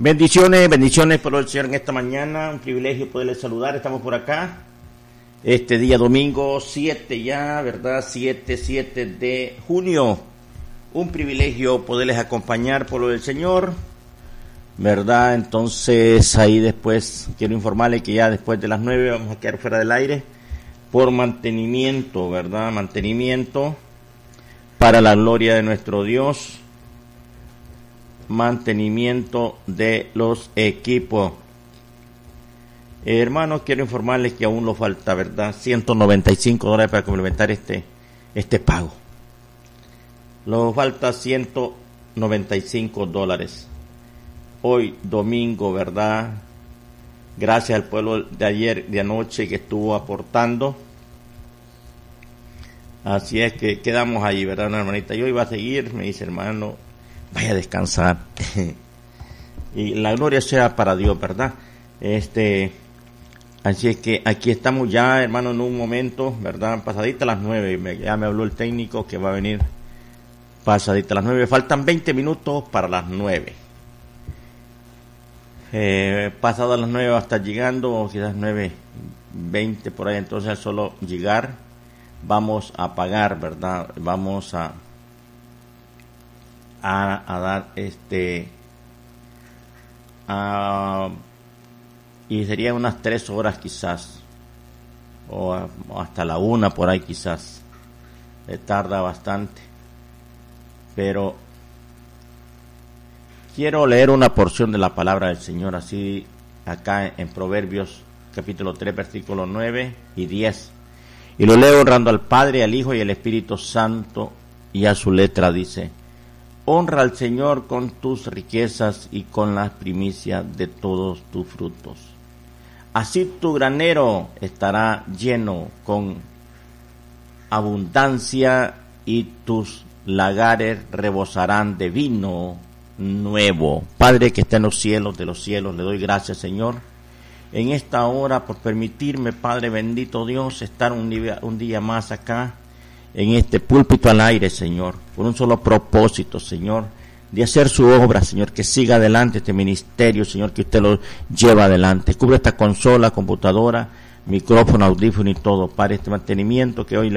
Bendiciones, bendiciones por el Señor en esta mañana. Un privilegio poderles saludar. Estamos por acá. Este día domingo 7 ya, ¿verdad? 7 de junio. Un privilegio poderles acompañar por lo del Señor, ¿verdad? Entonces ahí después quiero informarles que ya después de las 9 vamos a quedar fuera del aire por mantenimiento, ¿verdad? Mantenimiento para la gloria de nuestro Dios. Mantenimiento de los equipos. Hermanos, quiero informarles que aún nos falta, ¿verdad? $195 para complementar este pago. Nos falta $195. Hoy domingo, ¿verdad? Gracias al pueblo de ayer, de anoche que estuvo aportando. Así es que quedamos ahí, ¿verdad, una hermanita? Yo iba a seguir, me dice, hermano, vaya a descansar. Y la gloria sea para Dios, ¿verdad? Así es que aquí estamos ya, hermano, en un momento, ¿verdad? Pasadita las 9. Ya me habló el técnico que va a venir pasadita las 9. Faltan 20 minutos para las 9. Pasadas las 9 va a estar llegando, o quizás 9:20 por ahí. Entonces, al solo llegar, vamos a pagar, ¿verdad? Vamos a dar y serían unas 3 horas quizás, o hasta la 1 por ahí quizás. Tarda bastante, pero quiero leer una porción de la palabra del Señor, así acá en Proverbios capítulo 3 versículos 9 y 10, y lo leo honrando al Padre, al Hijo y al Espíritu Santo, y a su letra dice: honra al Señor con tus riquezas y con las primicias de todos tus frutos. Así tu granero estará lleno con abundancia y tus lagares rebosarán de vino nuevo. Padre que está en los cielos de los cielos, le doy gracias, Señor, en esta hora por permitirme, Padre bendito Dios, estar un día más acá en este púlpito al aire, Señor, por un solo propósito, Señor, de hacer su obra, Señor, que siga adelante este ministerio, Señor, que usted lo lleva adelante. Cubre esta consola, computadora, micrófono, audífono y todo, para este mantenimiento que hoy le